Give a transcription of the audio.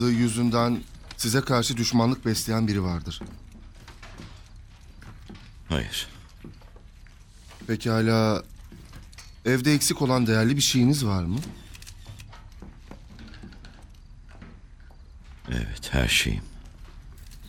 yüzünden size karşı düşmanlık besleyen biri vardır. Hayır. Pekala, evde eksik olan değerli bir şeyiniz var mı? Evet, her şeyim.